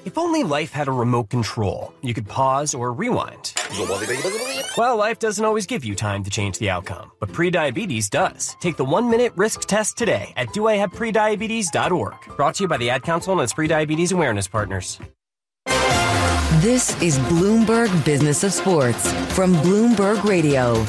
If only life had a remote control, you could pause or rewind. Well, life doesn't always give you time to change the outcome, but prediabetes does. Take the 1-minute risk test today at doihaveprediabetes.org. Brought to you by the Ad Council and its Prediabetes Awareness Partners. This is Bloomberg Business of Sports from Bloomberg Radio.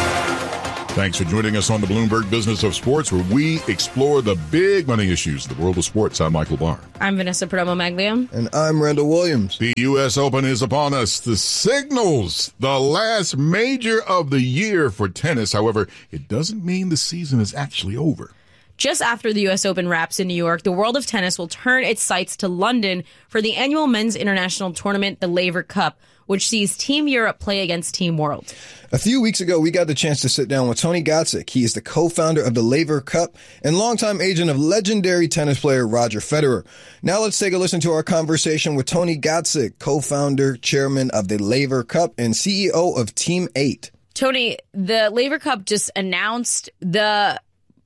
Thanks for joining us on the Bloomberg Business of Sports, where we explore the big money issues of the world of sports. I'm Michael Barr. I'm Vanessa Perdomo-Maglia. And I'm Randall Williams. The U.S. Open is upon us. The signals the last major of the year for tennis. However, it doesn't mean the season is actually over. Just after the U.S. Open wraps in New York, the world of tennis will turn its sights to London for the annual men's international tournament, the Laver Cup, which sees Team Europe play against Team World. A few weeks ago, we got the chance to sit down with Tony Gotzik. He is the co-founder of the Laver Cup and longtime agent of legendary tennis player Roger Federer. Now let's take a listen to our conversation with Tony Gotzik, co-founder, chairman of the Laver Cup, and CEO of Team 8. Tony, the Laver Cup just announced that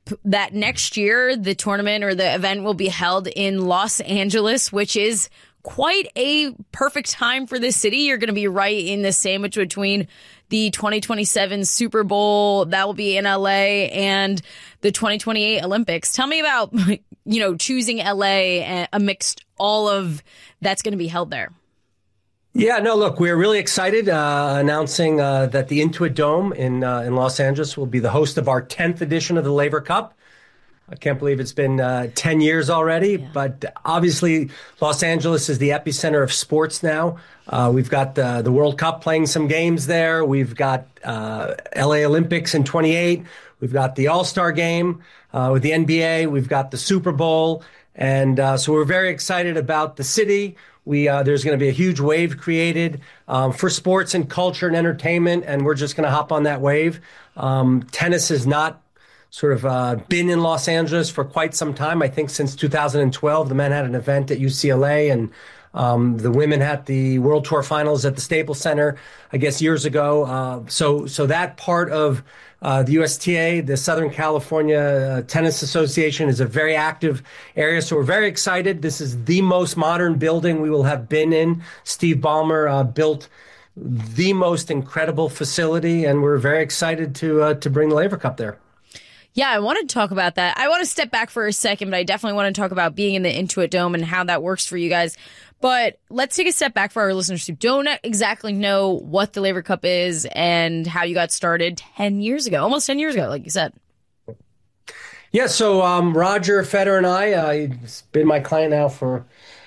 next year the tournament or the event will be held in Los Angeles, which is quite a perfect time for this city. You're going to be right in the sandwich between the 2027 Super Bowl that will be in LA and the 2028 Olympics. Tell me about, choosing LA amidst all of that's going to be held there. Yeah, no, look, we're really excited announcing that the Intuit Dome in Los Angeles will be the host of our 10th edition of the Laver Cup. I can't believe it's been 10 years already, but obviously Los Angeles is the epicenter of sports now. We've got the World Cup playing some games there. We've got LA Olympics in 28. We've got the All-Star game with the NBA. We've got the Super Bowl. And so we're very excited about the city. There's going to be a huge wave created for sports and culture and entertainment, and we're just going to hop on that wave. Tennis has not sort of been in Los Angeles for quite some time. I think since 2012, the men had an event at UCLA, and the women had the World Tour Finals at the Staples Center, I guess, years ago. So that part of the USTA, the Southern California Tennis Association, is a very active area. So we're very excited. This is the most modern building we will have been in. Steve Ballmer built the most incredible facility, and we're very excited to bring the Laver Cup there. Yeah, I want to talk about that. I want to step back for a second, but I definitely want to talk about being in the Intuit Dome and how that works for you guys. But let's take a step back for our listeners who don't exactly know what the Laver Cup is and how you got started almost 10 years ago, like you said. Yeah, so Roger Federer and he's been my client now for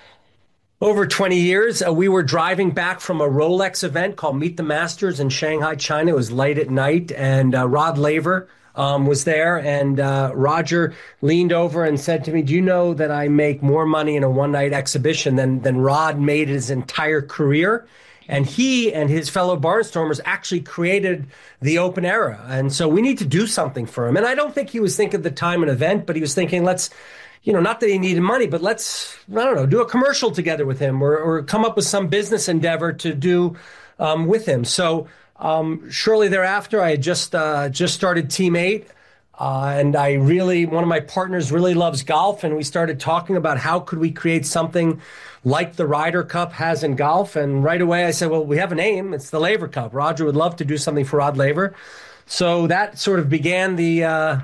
over 20 years. We were driving back from a Rolex event called Meet the Masters in Shanghai, China. It was late at night, and Rod Laver was there, and Roger leaned over and said to me, "Do you know that I make more money in a one-night exhibition than Rod made his entire career?" And he and his fellow barnstormers actually created the Open era, and so we need to do something for him. And I don't think he was thinking at the time an event, but he was thinking, let's, not that he needed money, but let's, do a commercial together with him or come up with some business endeavor to do with him. So shortly thereafter, I had just started Team 8, and one of my partners really loves golf, and we started talking about how could we create something like the Ryder Cup has in golf. And right away I said, well, we have a name. It's the Laver Cup. Roger would love to do something for Rod Laver. So that sort of began the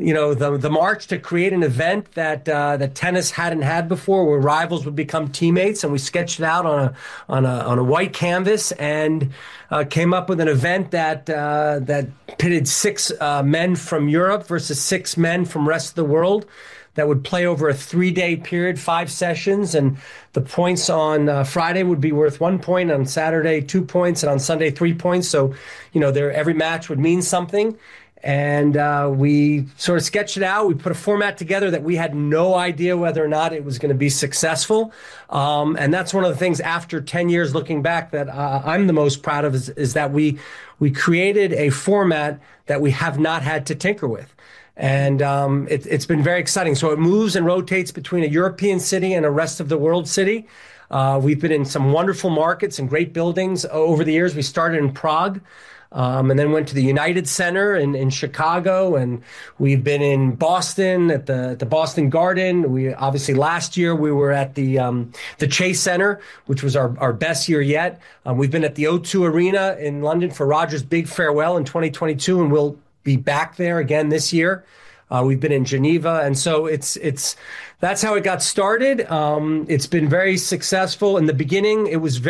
march to create an event that tennis hadn't had before, where rivals would become teammates, and we sketched it out on a white canvas and came up with an event that pitted 6 men from Europe versus 6 men from the rest of the world that would play over a 3-day period, 5 sessions, and the points on Friday would be worth 1 point, on Saturday 2 points, and on Sunday 3 points. So, every match would mean something. And we sort of sketched it out. We put a format together that we had no idea whether or not it was going to be successful. And that's one of the things after 10 years looking back that I'm the most proud of is that we created a format that we have not had to tinker with. And it's been very exciting. So it moves and rotates between a European city and a rest of the world city. We've been in some wonderful markets and great buildings over the years. We started in Prague. And then went to the United Center in Chicago, and we've been in Boston at the Boston Garden. We obviously last year we were at the Chase Center, which was our best year yet. We've been at the O2 Arena in London for Roger's big farewell in 2022, and we'll be back there again this year. We've been in Geneva, and so that's how it got started. It's been very successful. In the beginning, it was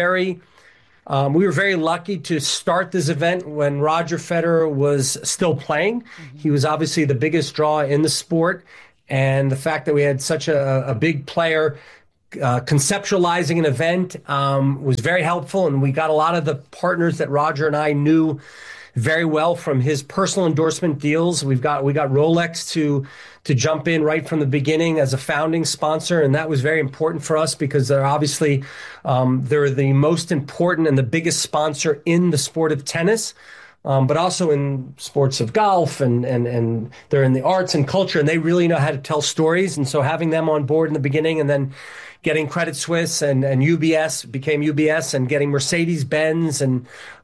we were very lucky to start this event when Roger Federer was still playing. Mm-hmm. He was obviously the biggest draw in the sport. And the fact that we had such a big player conceptualizing an event was very helpful. And we got a lot of the partners that Roger and I knew very well from his personal endorsement deals. We got Rolex to jump in right from the beginning as a founding sponsor, and that was very important for us because they're obviously they're the most important and the biggest sponsor in the sport of tennis, but also in sports of golf, and they're in the arts and culture, and they really know how to tell stories. And so having them on board in the beginning, and then getting Credit Suisse and UBS became UBS, and getting Mercedes-Benz. And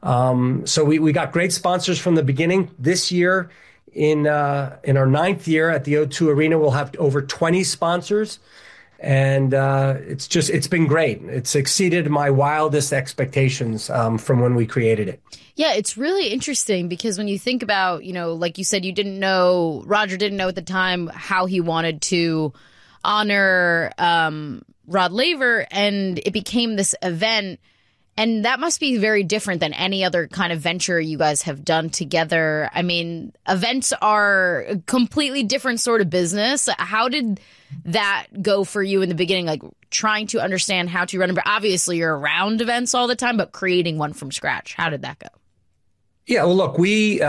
so we got great sponsors from the beginning. This year, in our 9th year at the O2 Arena, we'll have over 20 sponsors. And it's been great. It's exceeded my wildest expectations from when we created it. Yeah, it's really interesting because when you think about, like you said, Roger didn't know at the time how he wanted to honor Rod Laver, and it became this event. And that must be very different than any other kind of venture you guys have done together. I mean, events are a completely different sort of business. How did that go for you in the beginning, like trying to understand how to run it? Obviously, you're around events all the time, but creating one from scratch, how did that go? Yeah, well, look,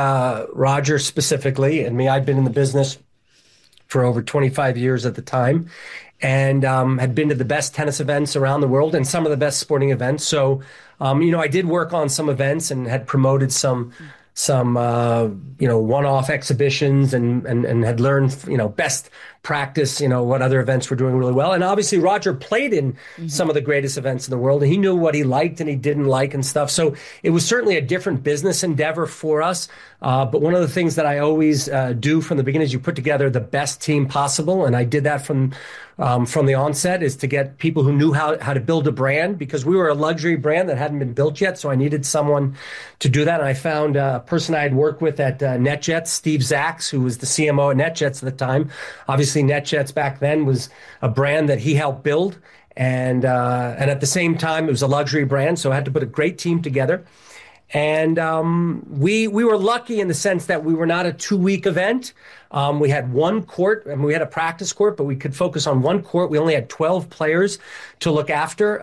Roger specifically, and me, I'd been in the business for over 25 years at the time, and had been to the best tennis events around the world and some of the best sporting events. So, I did work on some events and had promoted some one-off exhibitions and had learned, best practice, what other events were doing really well. And obviously Roger played in some of the greatest events in the world, and he knew what he liked and he didn't like and stuff. So it was certainly a different business endeavor for us. But one of the things that I always do from the beginning is you put together the best team possible. And I did that from the onset, is to get people who knew how to build a brand, because we were a luxury brand that hadn't been built yet. So I needed someone to do that. And I found a person I had worked with at NetJets, Steve Zacks, who was the CMO at NetJets at the time. Obviously, NetJets back then was a brand that he helped build. And at the same time, it was a luxury brand. So I had to put a great team together. And we were lucky in the sense that we were not a 2-week event. We had one court, and we had a practice court, but we could focus on one court. We only had 12 players to look after,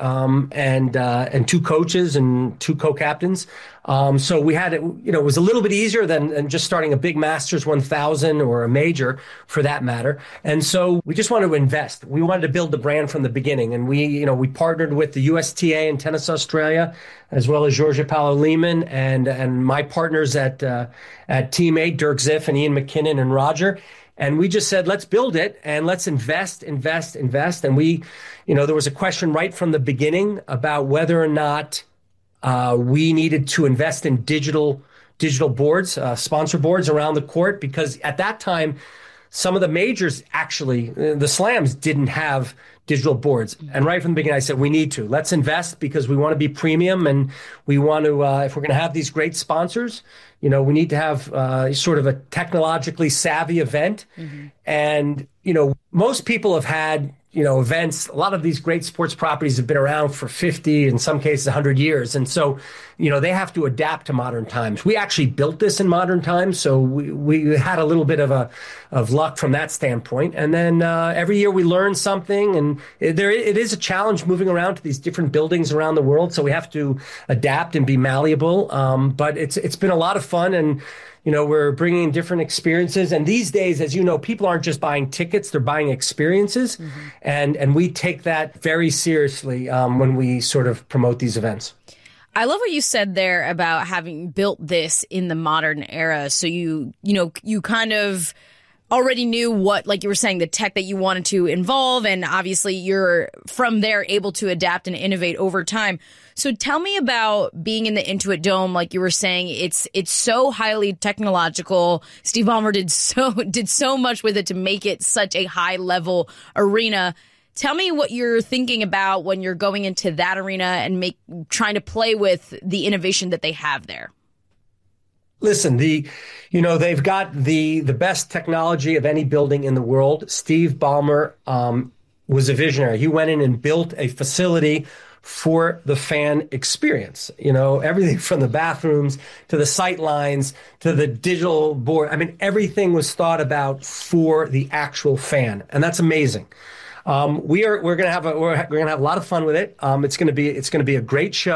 and 2 coaches and 2 co-captains. So we had it, it was a little bit easier than just starting a big Masters 1000 or a major for that matter. And so we just wanted to invest. We wanted to build the brand from the beginning. And we partnered with the USTA and Tennis Australia, as well as Georgia Paolo Lehmann and my partners at Team 8, Dirk Ziff and Ian McKinnon and Roger. And we just said, let's build it and let's invest. And we, there was a question right from the beginning about whether or not we needed to invest in digital boards, sponsor boards around the court, because at that time, some of the majors, actually, the slams didn't have digital boards. And right from the beginning, I said, we need to. Let's invest because we want to be premium, and we want to, if we're going to have these great sponsors, we need to have sort of a technologically savvy event. Mm-hmm. And, most people have had, events. A lot of these great sports properties have been around for 50, in some cases 100 years. And so, they have to adapt to modern times. We actually built this in modern times, so we had a little bit of luck from that standpoint. And then every year we learn something, and it is a challenge moving around to these different buildings around the world. So we have to adapt and be malleable. But it's been a lot of fun, and we're bringing in different experiences. And these days, as you know, people aren't just buying tickets, they're buying experiences. Mm-hmm. And we take that very seriously when we sort of promote these events. I love what you said there about having built this in the modern era. So you kind of already knew what, like you were saying, the tech that you wanted to involve, and obviously you're from there able to adapt and innovate over time. So tell me about being in the Intuit Dome. Like you were saying, it's so highly technological. Steve Ballmer did so much with it to make it such a high level arena. Tell me what you're thinking about when you're going into that arena and trying to play with the innovation that they have there. Listen, they've got the best technology of any building in the world. Steve Ballmer was a visionary. He went in and built a facility for the fan experience. Everything from the bathrooms to the sight lines to the digital board. I mean, everything was thought about for the actual fan, and that's amazing. We're gonna have a lot of fun with it. It's gonna be a great show.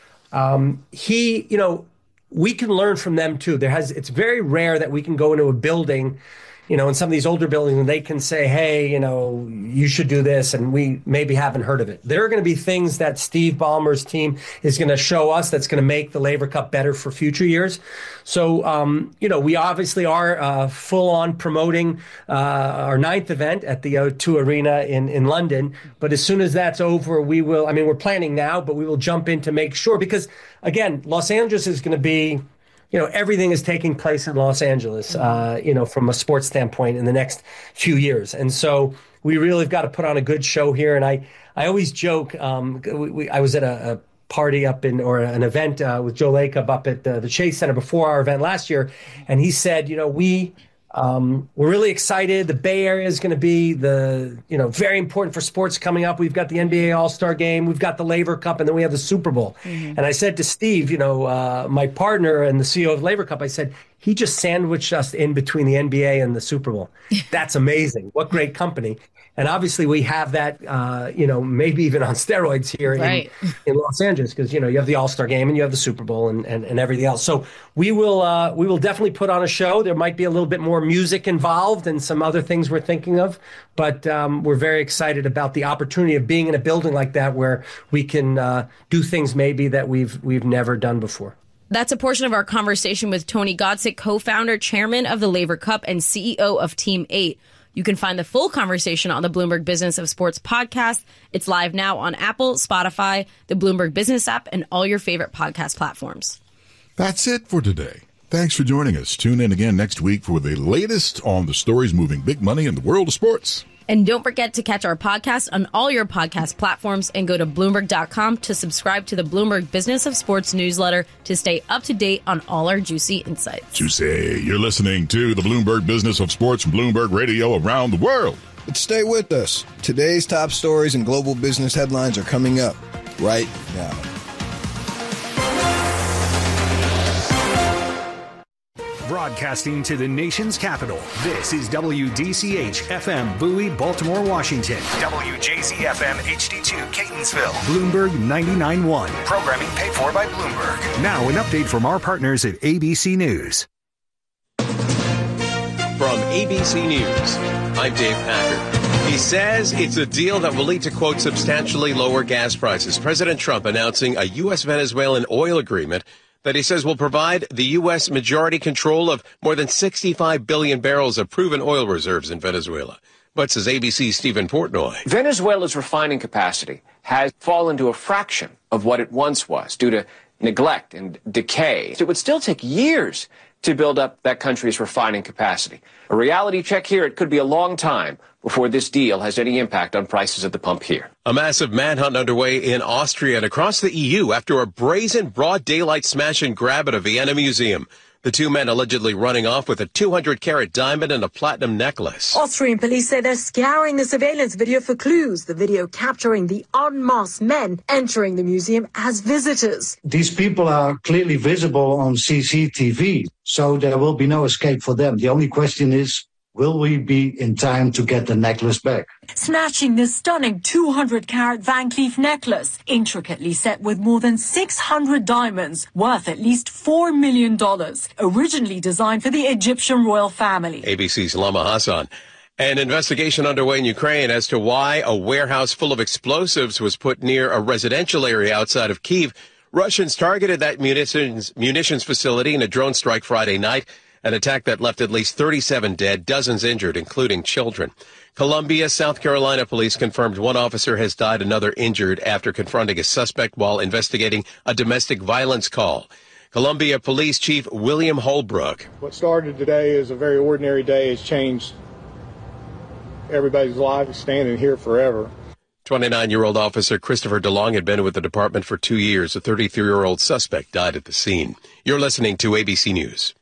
We can learn from them too. It's very rare that we can go into a building, in some of these older buildings, and they can say, hey, you should do this, and we maybe haven't heard of it. There are going to be things that Steve Ballmer's team is going to show us that's going to make the Laver Cup better for future years. So, we obviously are full on promoting our 9th event at the O2 Arena in London. But as soon as that's over, we're planning now, but we will jump in to make sure, because again, Los Angeles is going to be, everything is taking place in Los Angeles, from a sports standpoint in the next few years. And so we really have got to put on a good show here. And I always joke, I was at a party an event with Joe Lacob up at the Chase Center before our event last year. And he said, we're really excited. The Bay Area is going to be very important for sports coming up. We've got the NBA All-Star Game, we've got the Laver Cup, and then we have the Super Bowl. Mm-hmm. And I said to Steve, my partner and the CEO of Laver Cup, I said, he just sandwiched us in between the NBA and the Super Bowl. That's amazing. What great company. And obviously we have that, maybe even on steroids here in Los Angeles, because, you have the All-Star Game and you have the Super Bowl and everything else. So we will definitely put on a show. There might be a little bit more music involved and some other things we're thinking of. But we're very excited about the opportunity of being in a building like that where we can do things maybe that we've never done before. That's a portion of our conversation with Tony Godsick, co-founder, chairman of the Laver Cup, and CEO of Team 8. You can find the full conversation on the Bloomberg Business of Sports podcast. It's live now on Apple, Spotify, the Bloomberg Business app, and all your favorite podcast platforms. That's it for today. Thanks for joining us. Tune in again next week for the latest on the stories moving big money in the world of sports. And don't forget to catch our podcast on all your podcast platforms and go to Bloomberg.com to subscribe to the Bloomberg Business of Sports newsletter to stay up to date on all our juicy insights. Juicy. You're listening to the Bloomberg Business of Sports from Bloomberg Radio around the world. But stay with us. Today's top stories and global business headlines are coming up right now. Broadcasting to the nation's capital, this is WDCH-FM Bowie, Baltimore, Washington. WJZ-FM HD2 Catonsville. Bloomberg 99.1. Programming paid for by Bloomberg. Now an update from our partners at ABC News. From ABC News, I'm Dave Packer. He says it's a deal that will lead to, quote, substantially lower gas prices. President Trump announcing a U.S.-Venezuelan oil agreement that he says will provide the U.S. majority control of more than 65 billion barrels of proven oil reserves in Venezuela. But, says ABC's Stephen Portnoy, Venezuela's refining capacity has fallen to a fraction of what it once was due to neglect and decay. It would still take years to build up that country's refining capacity. A reality check here, it could be a long time before this deal has any impact on prices at the pump here. A massive manhunt underway in Austria and across the EU after a brazen broad daylight smash and grab at a Vienna museum. The two men allegedly running off with a 200-carat diamond and a platinum necklace. Austrian police say they're scouring the surveillance video for clues. The video capturing the unmasked men entering the museum as visitors. These people are clearly visible on CCTV, so there will be no escape for them. The only question is, will we be in time to get the necklace back? Snatching this stunning 200-carat Van Cleef necklace, intricately set with more than 600 diamonds, worth at least $4 million, originally designed for the Egyptian royal family. ABC's Lama Hassan. An investigation underway in Ukraine as to why a warehouse full of explosives was put near a residential area outside of Kyiv. Russians targeted that munitions facility in a drone strike Friday night. an attack that left at least 37 dead, dozens injured, including children. Columbia, South Carolina police confirmed one officer has died, another injured after confronting a suspect while investigating a domestic violence call. Columbia Police Chief William Holbrook. What started today is a very ordinary day. Has changed everybody's life. Is standing here forever. 29-year-old officer Christopher DeLong had been with the department for 2 years. A 33-year-old suspect died at the scene. You're listening to ABC News.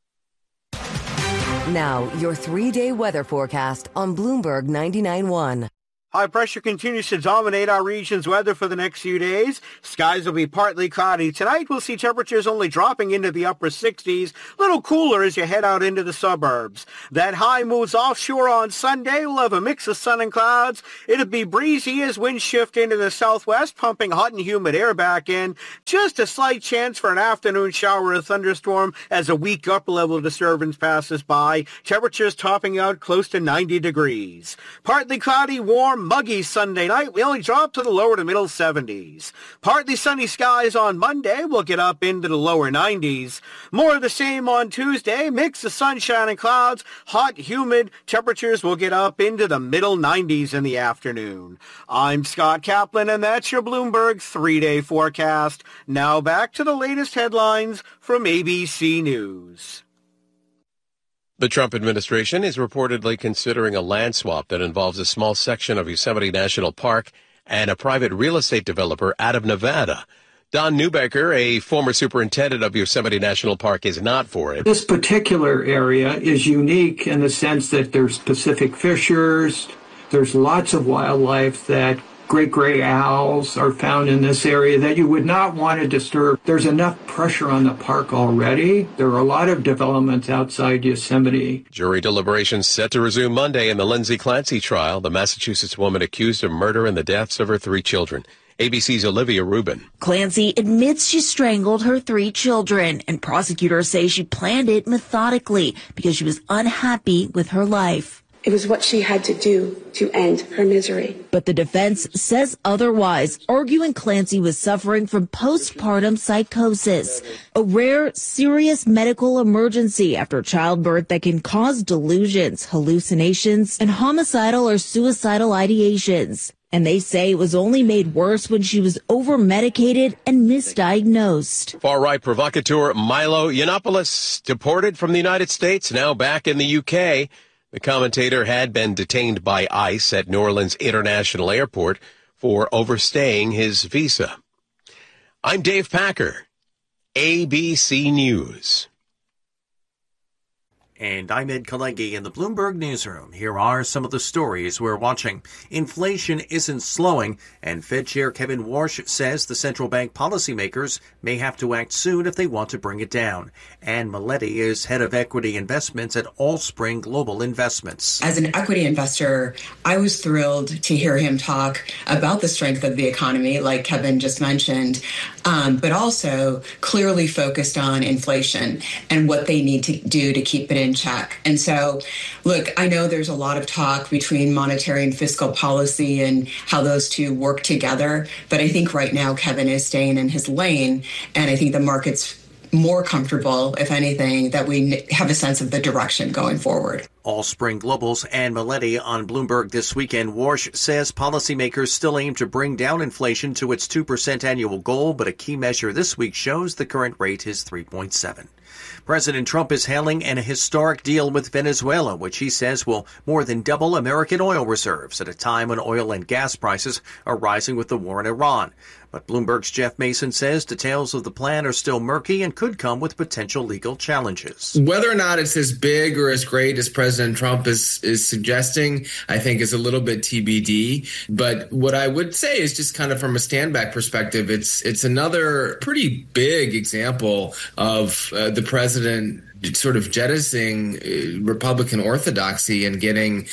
Now, your 3-day weather forecast on Bloomberg 99.1. High pressure continues to dominate our region's weather for the next few days. Skies will be partly cloudy. Tonight we'll see temperatures only dropping into the upper 60s. A little cooler as you head out into the suburbs. That high moves offshore on Sunday. We'll have a mix of sun and clouds. It'll be breezy as winds shift into the southwest, pumping hot and humid air back in. Just a slight chance for an afternoon shower or thunderstorm as a weak upper-level disturbance passes by. Temperatures topping out close to 90 degrees. Partly cloudy, warm, muggy Sunday night. We only drop to the lower to middle 70s. Partly sunny skies on Monday. We'll get up into the lower 90s. More of the same on Tuesday. Mix of sunshine and clouds. Hot, humid. Temperatures will get up into the middle 90s in the afternoon. I'm Scott Kaplan, and that's your Bloomberg 3-day forecast. Now back to the latest headlines from ABC News. The Trump administration is reportedly considering a land swap that involves a small section of Yosemite National Park and a private real estate developer out of Nevada. Don Neubecker, a former superintendent of Yosemite National Park, is not for it. This particular area is unique in the sense that there's Pacific fishers, there's lots of wildlife that great gray owls are found in this area that you would not want to disturb. There's enough pressure on the park already. There are a lot of developments outside Yosemite. Jury deliberations set to resume Monday in the Lindsay Clancy trial, the Massachusetts woman accused of murder and the deaths of her 3 children. ABC's Olivia Rubin. Clancy admits she strangled her 3 children, and prosecutors say she planned it methodically because she was unhappy with her life. It was what she had to do to end her misery. But the defense says otherwise, arguing Clancy was suffering from postpartum psychosis, a rare, serious medical emergency after childbirth that can cause delusions, hallucinations, and homicidal or suicidal ideations. And they say it was only made worse when she was over-medicated and misdiagnosed. Far-right provocateur Milo Yiannopoulos, deported from the United States, now back in the UK. The commentator had been detained by ICE at New Orleans International Airport for overstaying his visa. I'm Dave Packer, ABC News. And I'm Ed Kalegi in the Bloomberg Newsroom. Here are some of the stories we're watching. Inflation isn't slowing, and Fed Chair Kevin Warsh says the central bank policymakers may have to act soon if they want to bring it down. Anne Maletti is head of equity investments at Allspring Global Investments. As an equity investor, I was thrilled to hear him talk about the strength of the economy, like Kevin just mentioned, but also clearly focused on inflation and what they need to do to keep it in check. And so, look, I know there's a lot of talk between monetary and fiscal policy and how those two work together, but I think right now Kevin is staying in his lane, and I think the market's more comfortable, if anything, that we have a sense of the direction going forward. Allspring Global's Anne Maletti on Bloomberg This Weekend. Warsh says policymakers still aim to bring down inflation to its 2% annual goal, but a key measure this week shows the current rate is 3.7. President Trump is hailing an historic deal with Venezuela, which he says will more than double American oil reserves at a time when oil and gas prices are rising with the war in Iran. But Bloomberg's Jeff Mason says details of the plan are still murky and could come with potential legal challenges. Whether or not it's as big or as great as President Trump is suggesting, I think is a little bit TBD. But what I would say is just kind of from a standback perspective, it's another pretty big example of the president sort of jettisoning Republican orthodoxy and getting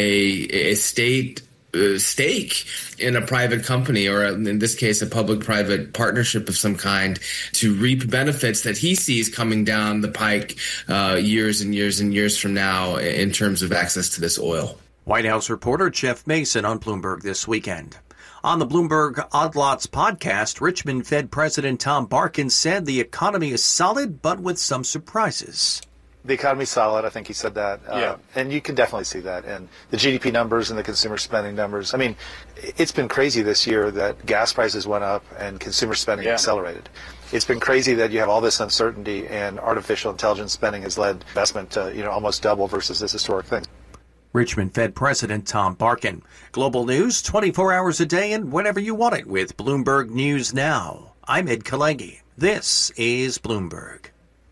a state stake in a private company, or in this case, a public-private partnership of some kind, to reap benefits that he sees coming down the pike years and years and years from now in terms of access to this oil. White House reporter Jeff Mason on Bloomberg This Weekend. On the Bloomberg Odd Lots podcast, Richmond Fed President Tom Barkin said the economy is solid, but with some surprises. The economy's solid. I think he said that. And you can definitely see that. And the GDP numbers and the consumer spending numbers. I mean, it's been crazy this year that gas prices went up and consumer spending accelerated. It's been crazy that you have all this uncertainty and artificial intelligence spending has led investment to, almost double versus this historic thing. Richmond Fed President Tom Barkin. Global news 24 hours a day and whenever you want it with Bloomberg News Now. I'm Ed Kalegi. This is Bloomberg.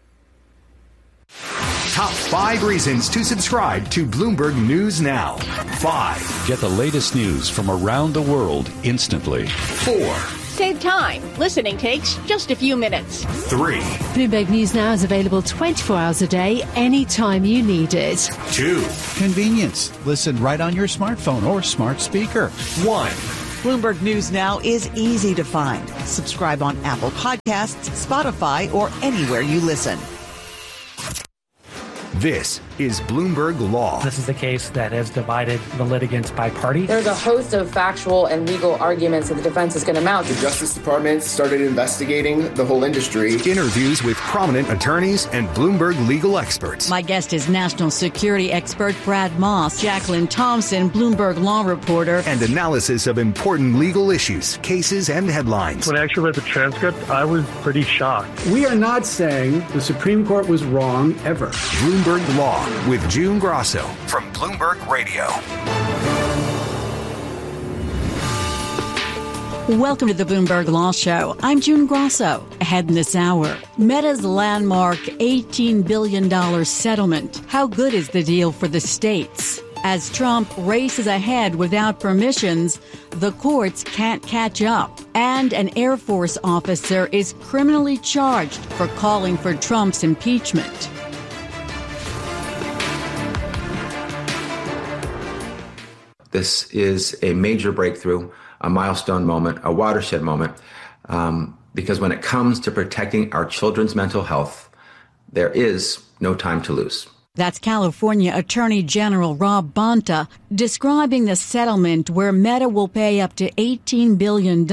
Top 5 reasons to subscribe to Bloomberg News Now. 5. Get the latest news from around the world instantly. 4. Save time. Listening takes just a few minutes. 3. Bloomberg News Now is available 24 hours a day, anytime you need it. 2. Convenience. Listen right on your smartphone or smart speaker. 1. Bloomberg News Now is easy to find. Subscribe on Apple Podcasts, Spotify, or anywhere you listen. This is Bloomberg Law. This is the case that has divided the litigants by party. There's a host of factual and legal arguments that the defense is going to mount. The Justice Department started investigating the whole industry. Interviews with prominent attorneys and Bloomberg legal experts. My guest is national security expert Brad Moss, Jacqueline Thompson, Bloomberg law reporter. And analysis of important legal issues, cases, and headlines. When I actually read the transcript, I was pretty shocked. We are not saying the Supreme Court was wrong ever. Bloomberg Law with June Grosso from Bloomberg Radio. Welcome to the Bloomberg Law Show. I'm June Grosso. Ahead in this hour, Meta's landmark $18 billion settlement. How good is the deal for the states? As Trump races ahead without permissions, the courts can't catch up. And an Air Force officer is criminally charged for calling for Trump's impeachment. This is a major breakthrough, a milestone moment, a watershed moment, because when it comes to protecting our children's mental health, there is no time to lose. That's California Attorney General Rob Bonta describing the settlement where Meta will pay up to $18 billion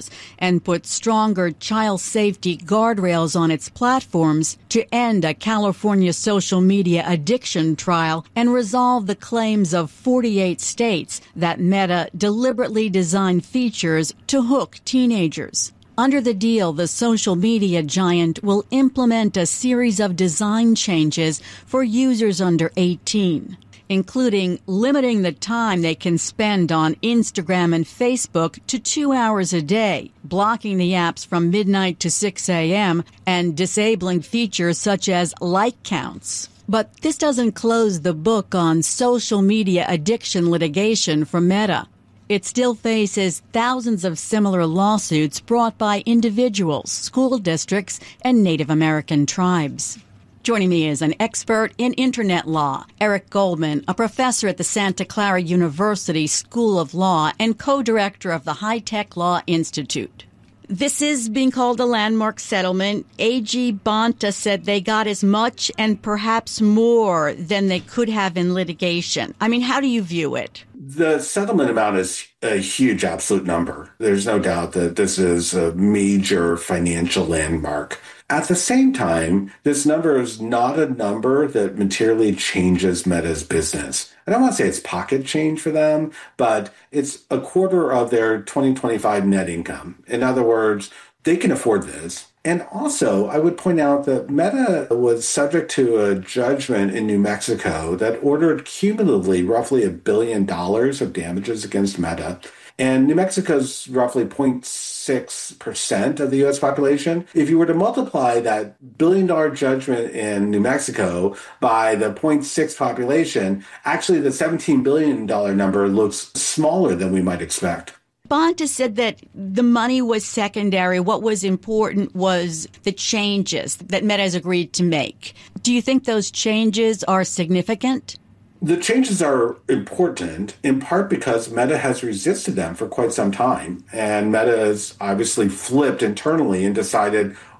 and put stronger child safety guardrails on its platforms to end a California social media addiction trial and resolve the claims of 48 states that Meta deliberately designed features to hook teenagers. Under the deal, the social media giant will implement a series of design changes for users under 18, including limiting the time they can spend on Instagram and Facebook to 2 hours a day, blocking the apps from midnight to 6 a.m., and disabling features such as like counts. But this doesn't close the book on social media addiction litigation for Meta. It still faces thousands of similar lawsuits brought by individuals, school districts, and Native American tribes. Joining me is an expert in Internet law, Eric Goldman, a professor at the Santa Clara University School of Law and co-director of the High Tech Law Institute. This is being called a landmark settlement. AG Bonta said they got as much and perhaps more than they could have in litigation. I mean, how do you view it? The settlement amount is a huge absolute number. There's no doubt that this is a major financial landmark. At the same time, this number is not a number that materially changes Meta's business. I don't want to say it's pocket change for them, but it's a quarter of their 2025 net income. In other words, they can afford this. And also, I would point out that Meta was subject to a judgment in New Mexico that ordered cumulatively roughly $1 billion of damages against Meta. And New Mexico's roughly 0.6% of the U.S. population. If you were to multiply that $1 billion judgment in New Mexico by the 0.6 population, actually the $17 billion number looks smaller than we might expect. Bonta said that the money was secondary. What was important was the changes that Meta has agreed to make. Do you think those changes are significant? The changes are important, in part because Meta has resisted them for quite some time. And Meta has obviously flipped internally and decided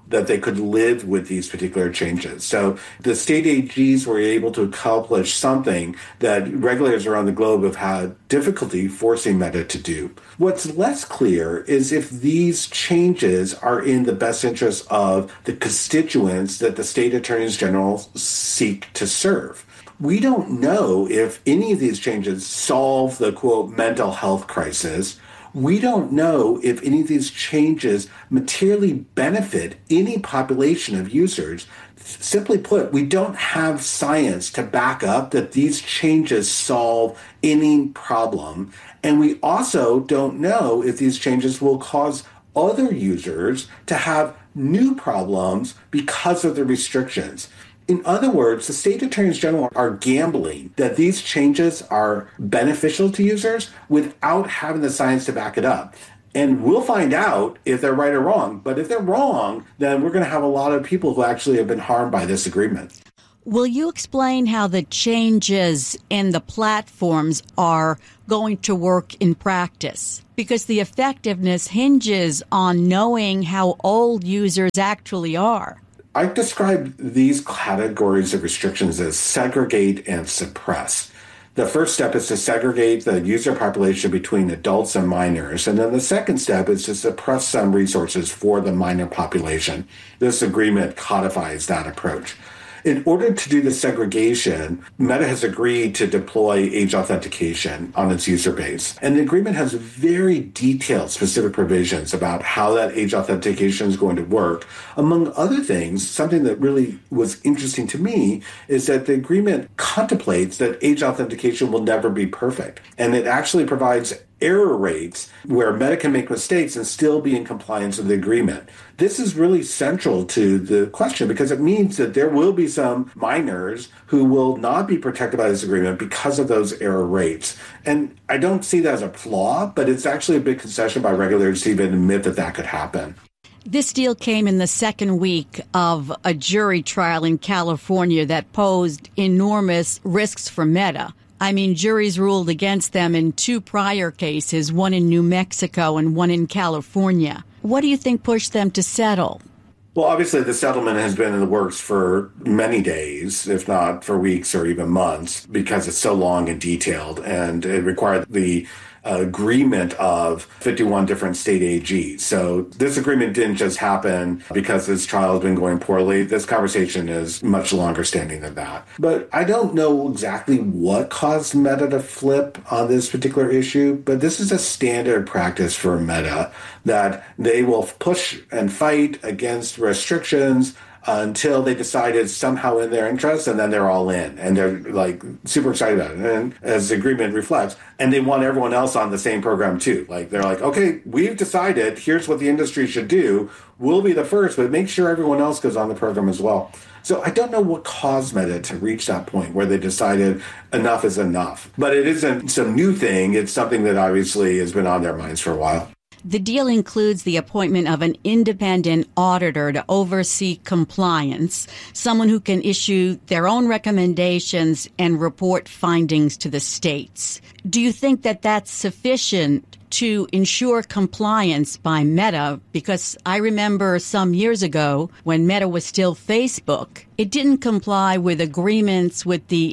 that they could live with these particular changes. So the state AGs were able to accomplish something that regulators around the globe have had difficulty forcing Meta to do. What's less clear is if these changes are in the best interest of the constituents that the state attorneys general seek to serve. We don't know if any of these changes solve the, quote, mental health crisis. We don't know if any of these changes materially benefit any population of users. Simply put, we don't have science to back up that these changes solve any problem. And we also don't know if these changes will cause other users to have new problems because of the restrictions. In other words, the state attorneys general are gambling that these changes are beneficial to users without having the science to back it up. And we'll find out if they're right or wrong. But if they're wrong, then we're going to have a lot of people who actually have been harmed by this agreement. Will you explain how the changes in the platforms are going to work in practice? Because the effectiveness hinges on knowing how old users actually are. I describe these categories of restrictions as segregate and suppress. The first step is to segregate the user population between adults and minors. And then the second step is to suppress some resources for the minor population. This agreement codifies that approach. In order to do the segregation, Meta has agreed to deploy age authentication on its user base. And the agreement has very detailed, specific provisions about how that age authentication is going to work. Among other things, something that really was interesting to me is that the agreement contemplates that age authentication will never be perfect. And it actually provides error rates where Meta can make mistakes and still be in compliance with the agreement. This is really central to the question because it means that there will be some minors who will not be protected by this agreement because of those error rates. And I don't see that as a flaw, but it's actually a big concession by regulators to even admit that that could happen. This deal came in the second week of a jury trial in California that posed enormous risks for Meta. I mean, juries ruled against them in two prior cases, one in New Mexico and one in California. What do you think pushed them to settle? Well, obviously, the settlement has been in the works for many days, if not for weeks or even months, because it's so long and detailed, and it required the agreement of 51 different state AGs. So this agreement didn't just happen because this trial has been going poorly. This conversation is much longer standing than that. But I don't know exactly what caused Meta to flip on this particular issue, but this is a standard practice for Meta that they will push and fight against restrictions until they decide it's somehow in their interest, and then they're all in, and they're like super excited about it. And as the agreement reflects, and they want everyone else on the same program too. Like they're like, okay, we've decided, here's what the industry should do. We'll be the first, but make sure everyone else goes on the program as well. So I don't know what caused Meta to reach that point where they decided enough is enough. But it isn't some new thing. It's something that obviously has been on their minds for a while. The deal includes the appointment of an independent auditor to oversee compliance, someone who can issue their own recommendations and report findings to the states. Do you think that that's sufficient to ensure compliance by Meta? Because I remember some years ago when Meta was still Facebook, it didn't comply with agreements with the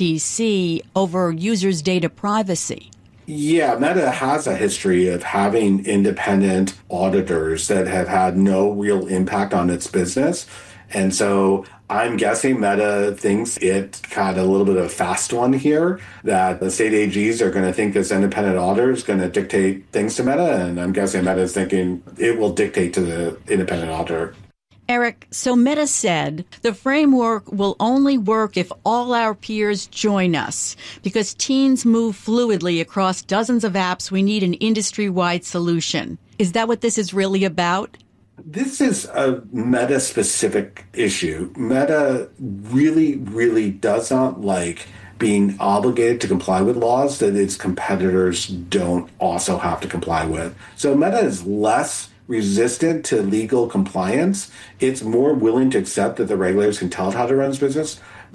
FTC over users' data privacy. Yeah, Meta has a history of having independent auditors that have had no real impact on its business. And so I'm guessing Meta thinks it got a little bit of a fast one here, that the state AGs are going to think this independent auditor is going to dictate things to Meta. And I'm guessing Meta is thinking it will dictate to the independent auditor. Eric, so Meta said the framework will only work if all our peers join us. Because teens move fluidly across dozens of apps, we need an industry-wide solution. Is that what this is really about? This is a Meta-specific issue. Meta really, really does not like being obligated to comply with laws that its competitors don't also have to comply with. So Meta is less resistant to legal compliance. It's more willing to accept that the regulators can tell it how to run its business.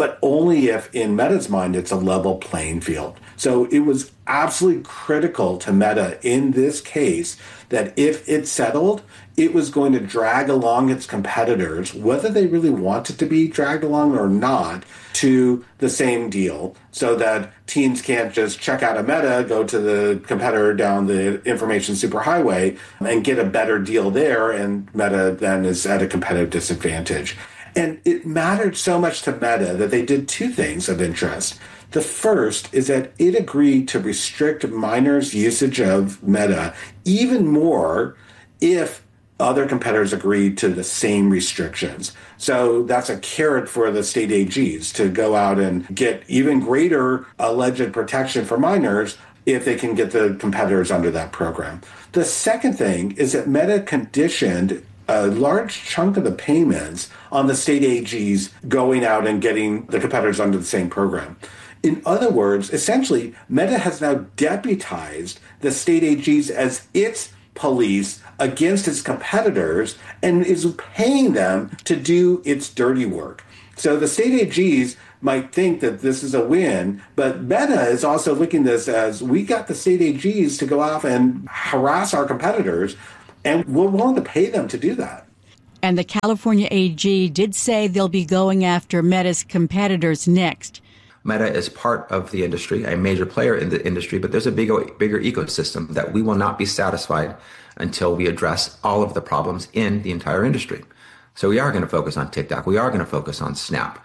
but only if in Meta's mind it's a level playing field. So it was absolutely critical to Meta in this case that if it settled, it was going to drag along its competitors, whether they really wanted to be dragged along or not, to the same deal, so that teens can't just check out of Meta, go to the competitor down the information superhighway and get a better deal there, and Meta then is at a competitive disadvantage. And it mattered so much to Meta that they did two things of interest. The first is that it agreed to restrict minors' usage of Meta even more if other competitors agreed to the same restrictions. So that's a carrot for the state AGs to go out and get even greater alleged protection for minors if they can get the competitors under that program. The second thing is that Meta conditioned a large chunk of the payments on the state AGs going out and getting the competitors under the same program. In other words, essentially, Meta has now deputized the state AGs as its police against its competitors and is paying them to do its dirty work. So the state AGs might think that this is a win, but Meta is also looking at this as we got the state AGs to go off and harass our competitors, and we're willing to pay them to do that. And the California AG did say they'll be going after Meta's competitors next. Meta is part of the industry, a major player in the industry, but there's a bigger ecosystem that we will not be satisfied until we address all of the problems in the entire industry. So we are going to focus on TikTok. We are going to focus on Snap.